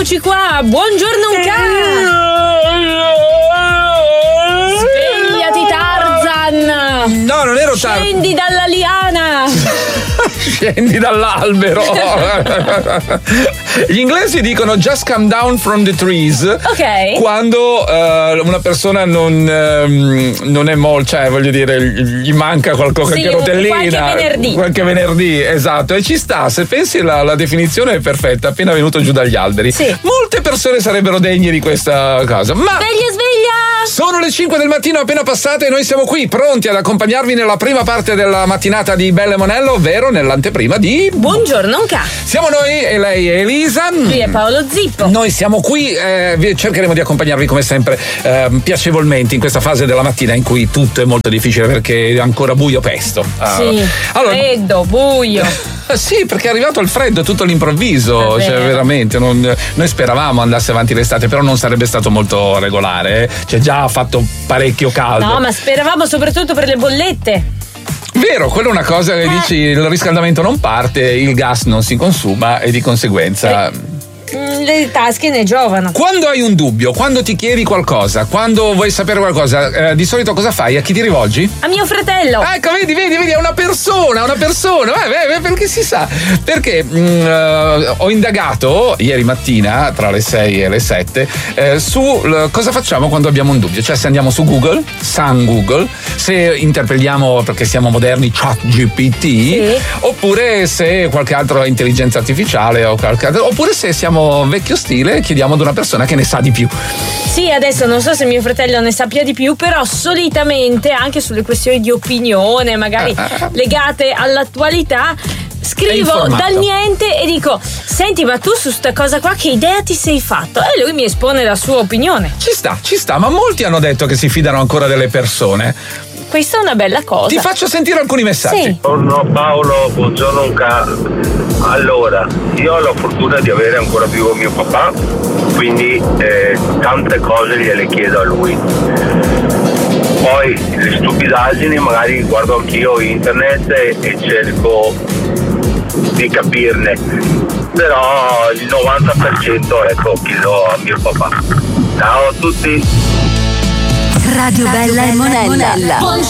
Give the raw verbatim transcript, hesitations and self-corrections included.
eccoci qua. Buongiorno un Svegliati Tarzan. No, non ero Tarzan. Scendi dalla liana. Scendi dall'albero. Gli inglesi dicono just come down from the trees. Ok. Quando uh, una persona non, uh, non è molto, cioè voglio dire, gli manca qualcosa, sì, qualche rotellina. Qualche venerdì. Qualche venerdì, esatto. E ci sta, se pensi la, la definizione è perfetta, appena venuto giù dagli alberi. Sì. Molte persone sarebbero degne di questa cosa. Ma sveglia, sveglia! Sono le cinque del mattino appena passate e noi siamo qui pronti ad accompagnarvi nella prima parte della mattinata di Belle Monello, ovvero nell'anteprima di Buongiorno un ca. Siamo noi e lei è Elisa. Lui è Paolo Zippo. Noi siamo qui, eh, cercheremo di accompagnarvi come sempre eh, piacevolmente in questa fase della mattina in cui tutto è molto difficile perché è ancora buio pesto. Sì, allora, freddo, buio. Sì, perché è arrivato il freddo tutto all'improvviso, cioè veramente non, noi speravamo andasse avanti l'estate, però non sarebbe stato molto regolare, eh. Cioè già ha fatto parecchio caldo. No, ma speravamo soprattutto per le bollette. Vero, quella è una cosa che eh. dici, il riscaldamento non parte, il gas non si consuma e di conseguenza... Eh. Le tasche ne giovano. Quando hai un dubbio, quando ti chiedi qualcosa, quando vuoi sapere qualcosa, eh, di solito cosa fai? A chi ti rivolgi? A mio fratello. Ecco, vedi, vedi, vedi, è una persona, una persona. Beh, beh, perché si sa? Perché mh, uh, ho indagato ieri mattina tra le sei e le sette eh, su l- cosa facciamo quando abbiamo un dubbio. Cioè se andiamo su Google, San Google, se interpelliamo perché siamo moderni ChatGPT, sì. Oppure se qualche altra intelligenza artificiale o qualche altro, oppure se siamo vecchio stile chiediamo ad una persona che ne sa di più. Sì, adesso non so se mio fratello ne sappia di più, però solitamente anche sulle questioni di opinione magari ah. legate all'attualità scrivo dal niente e dico: senti, ma tu su sta cosa qua che idea ti sei fatto? E lui mi espone la sua opinione. Ci sta, ci sta, ma molti hanno detto che si fidano ancora delle persone. Questa è una bella cosa. Ti faccio sentire alcuni messaggi. Sì. Buongiorno Paolo, buongiorno Luca. Allora, io ho la fortuna di avere ancora vivo mio papà, quindi eh, tante cose gliele chiedo a lui. Poi le stupidaggini magari guardo anch'io internet e, e cerco di capirne, però il novanta per cento ecco chiedo a mio papà. Ciao a tutti. Radio Bella e Monella.